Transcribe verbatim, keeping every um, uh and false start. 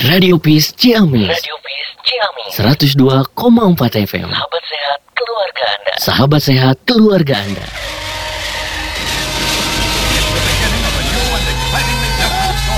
Radio Peace Ciamis. Radio Peace Ciamis. seratus dua koma empat F M. Sahabat sehat keluarga Anda. Sahabat sehat keluarga Anda.